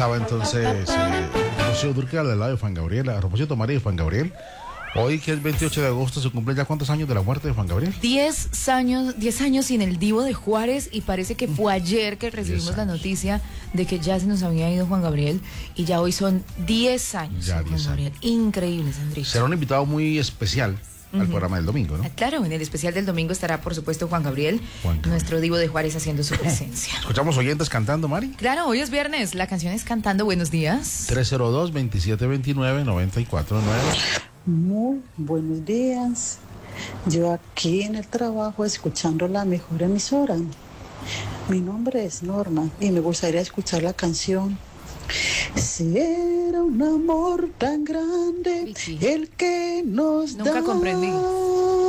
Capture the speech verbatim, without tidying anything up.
estaba entonces eh, Rocío Dúrcal al lado de Juan Gabriel. A propósito, María, de Juan Gabriel. Hoy, que es veintiocho de agosto, se cumplen ya cuántos años de la muerte de Juan Gabriel. Diez años, diez años sin el Divo de Juárez, y parece que fue ayer que recibimos la noticia de que ya se nos había ido Juan Gabriel, y ya hoy son diez años Ya sin Juan diez Gabriel. Increíble, Sandrich. Será un invitado muy especial al uh-huh. programa del domingo, ¿no? Ah, claro, en el especial del domingo estará, por supuesto, Juan Gabriel, Juan Gabriel, nuestro Divo de Juárez, haciendo su presencia. ¿Escuchamos oyentes cantando, Mari? Claro, hoy es viernes, la canción es Cantando. Buenos días. tres cero dos, veintisiete veintinueve, noventa y cuatro nueve. Muy buenos días. Yo aquí en el trabajo escuchando la mejor emisora. Mi nombre es Norma y me gustaría escuchar la canción Si era un amor tan grande, Vicky, el que nos nunca da. comprendí.